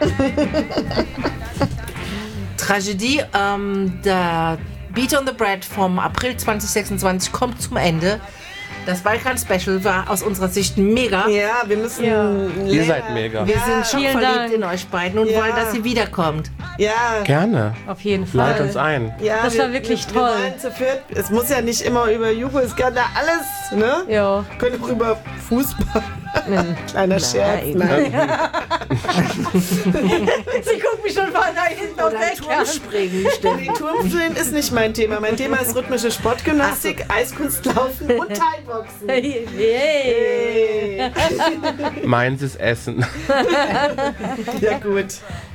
Tragödie, der Beat on the Bread vom April 2026 kommt zum Ende. Das Balkan-Special war aus unserer Sicht mega. Ja, wir müssen... Ihr seid mega. Wir sind schon Vielen verliebt Dank. in euch beiden und wollen, dass sie wiederkommt. Ja. Gerne. Auf jeden Fall. Lad uns ein. Ja, Das war wirklich wir toll. wollen zu viert. Es muss ja nicht immer über Jugo, es kann da alles, ne? Ja. Können auch über Fußball. Kleiner Scherz. Nein. Sie guckt mich schon mal da hinten und weg. Turmspringen, stimmt. Turmspringen ist nicht mein Thema. Mein Thema ist rhythmische Sportgymnastik, Eiskunstlaufen und Thai-Boxen. Yay. Meins ist Essen. Ja gut.